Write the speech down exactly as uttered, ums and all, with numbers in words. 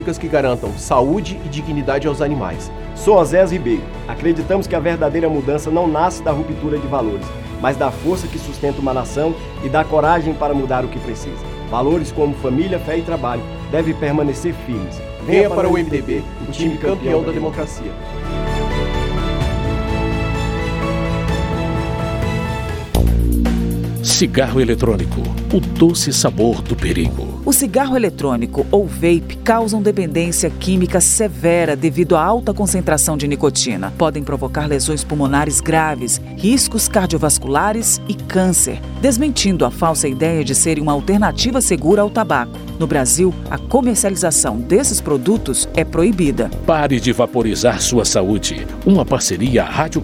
que garantam saúde e dignidade aos animais. Sou Osés Ribeiro. Acreditamos que a verdadeira mudança não nasce da ruptura de valores, mas da força que sustenta uma nação e da coragem para mudar o que precisa. Valores como família, fé e trabalho devem permanecer firmes. Venha para o M D B, o time campeão da democracia. Cigarro eletrônico, o doce sabor do perigo. O cigarro eletrônico ou vape causam dependência química severa devido à alta concentração de nicotina. Podem provocar lesões pulmonares graves, riscos cardiovasculares e câncer, desmentindo a falsa ideia de serem uma alternativa segura ao tabaco. No Brasil, a comercialização desses produtos é proibida. Pare de vaporizar sua saúde. Uma parceria Rádio